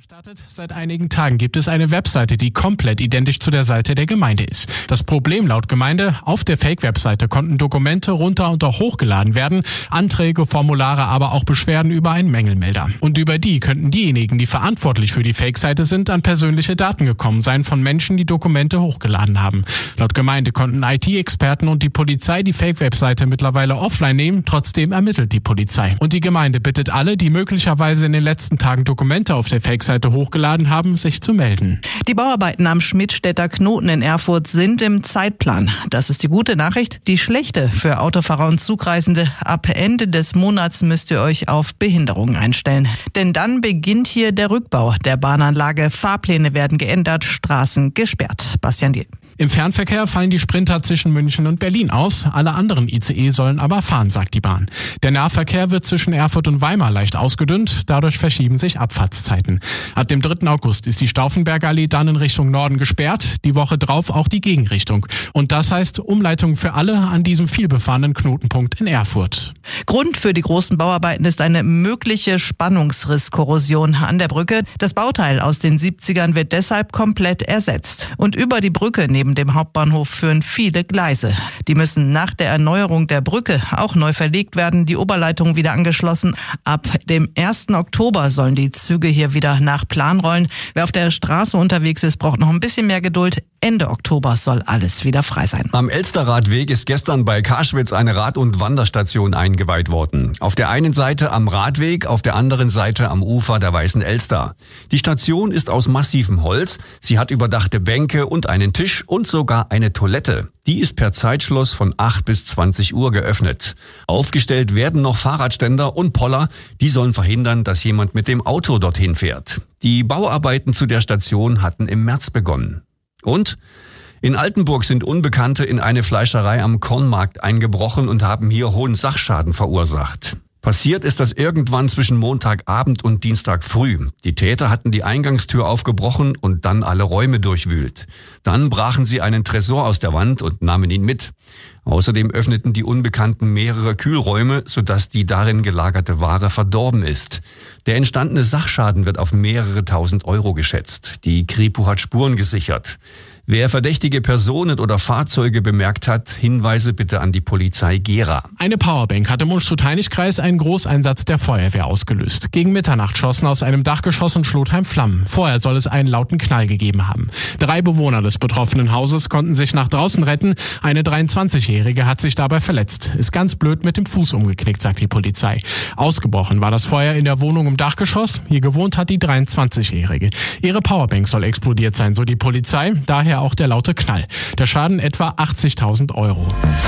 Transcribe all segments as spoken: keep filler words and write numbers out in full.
Startet. Seit einigen Tagen gibt es eine Webseite, die komplett identisch zu der Seite der Gemeinde ist. Das Problem laut Gemeinde: Auf der Fake-Webseite konnten Dokumente runter und auch hochgeladen werden, Anträge, Formulare, aber auch Beschwerden über einen Mängelmelder. Und über die könnten diejenigen, die verantwortlich für die Fake-Seite sind, an persönliche Daten gekommen sein von Menschen, die Dokumente hochgeladen haben. Laut Gemeinde konnten I T-Experten und die Polizei die Fake-Webseite mittlerweile offline nehmen, trotzdem ermittelt die Polizei. Und die Gemeinde bittet alle, die möglicherweise in den letzten Tagen Dokumente auf der Fake-Seite hochgeladen haben, sich zu melden. Die Bauarbeiten am Schmidtstädter Knoten in Erfurt sind im Zeitplan. Das ist die gute Nachricht. Die schlechte für Autofahrer und Zugreisende: Ab Ende des Monats müsst ihr euch auf Behinderungen einstellen. Denn dann beginnt hier der Rückbau der Bahnanlage. Fahrpläne werden geändert, Straßen gesperrt. Bastian Diel. Im Fernverkehr fallen die Sprinter zwischen München und Berlin aus. Alle anderen I C E sollen aber fahren, sagt die Bahn. Der Nahverkehr wird zwischen Erfurt und Weimar leicht ausgedünnt. Dadurch verschieben sich Abfahrtszeiten. Ab dem dritten August ist die Stauffenberger Allee dann in Richtung Norden gesperrt. Die Woche drauf auch die Gegenrichtung. Und das heißt Umleitung für alle an diesem vielbefahrenen Knotenpunkt in Erfurt. Grund für die großen Bauarbeiten ist eine mögliche Spannungsrisskorrosion an der Brücke. Das Bauteil aus den siebzigern wird deshalb komplett ersetzt. Und über die Brücke neben dem Hauptbahnhof führen viele Gleise. Die müssen nach der Erneuerung der Brücke auch neu verlegt werden, die Oberleitung wieder angeschlossen. Ab dem ersten Oktober sollen die Züge hier wieder nach Plan rollen. Wer auf der Straße unterwegs ist, braucht noch ein bisschen mehr Geduld. Ende Oktober soll alles wieder frei sein. Am Elsterradweg ist gestern bei Karschwitz eine Rad- und Wanderstation eingeweiht worden. Auf der einen Seite am Radweg, auf der anderen Seite am Ufer der Weißen Elster. Die Station ist aus massivem Holz. Sie hat überdachte Bänke und einen Tisch und sogar eine Toilette. Die ist per Zeitschluss von acht bis zwanzig Uhr geöffnet. Aufgestellt werden noch Fahrradständer und Poller. Die sollen verhindern, dass jemand mit dem Auto dorthin fährt. Die Bauarbeiten zu der Station hatten im März begonnen. Und in Altenburg sind Unbekannte in eine Fleischerei am Kornmarkt eingebrochen und haben hier hohen Sachschaden verursacht. Passiert ist das irgendwann zwischen Montagabend und Dienstag früh. Die Täter hatten die Eingangstür aufgebrochen und dann alle Räume durchwühlt. Dann brachen sie einen Tresor aus der Wand und nahmen ihn mit. Außerdem öffneten die Unbekannten mehrere Kühlräume, sodass die darin gelagerte Ware verdorben ist. Der entstandene Sachschaden wird auf mehrere tausend Euro geschätzt. Die Kripo hat Spuren gesichert. Wer verdächtige Personen oder Fahrzeuge bemerkt hat, Hinweise bitte an die Polizei Gera. Eine Powerbank hat im Unstrut-Heinig-Kreis einen Großeinsatz der Feuerwehr ausgelöst. Gegen Mitternacht schossen aus einem Dachgeschoss in Schlotheim Flammen. Vorher soll es einen lauten Knall gegeben haben. Drei Bewohner des betroffenen Hauses konnten sich nach draußen retten. Eine dreiundzwanzigjährige hat sich dabei verletzt. Ist ganz blöd mit dem Fuß umgeknickt, sagt die Polizei. Ausgebrochen war das Feuer in der Wohnung im Dachgeschoss. Hier gewohnt hat die dreiundzwanzigjährige. Ihre Powerbank soll explodiert sein, so die Polizei. Daher auch der laute Knall. Der Schaden etwa achtzigtausend Euro.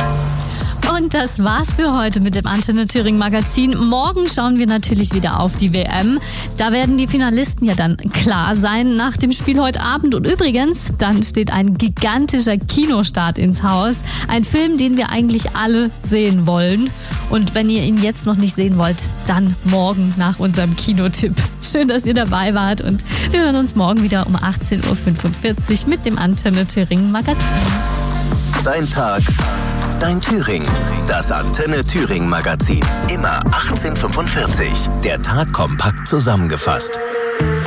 Und das war's für heute mit dem Antenne Thüringen Magazin. Morgen schauen wir natürlich wieder auf die W M. Da werden die Finalisten ja dann klar sein nach dem Spiel heute Abend. Und übrigens, dann steht ein gigantischer Kinostart ins Haus. Ein Film, den wir eigentlich alle sehen wollen. Und wenn ihr ihn jetzt noch nicht sehen wollt, dann morgen nach unserem Kinotipp. Schön, dass ihr dabei wart und wir hören uns morgen wieder um achtzehn Uhr fünfundvierzig mit dem Antenne Thüringen Magazin. Dein Tag, dein Thüringen. Das Antenne Thüringen Magazin. Immer achtzehn Uhr fünfundvierzig. Der Tag kompakt zusammengefasst.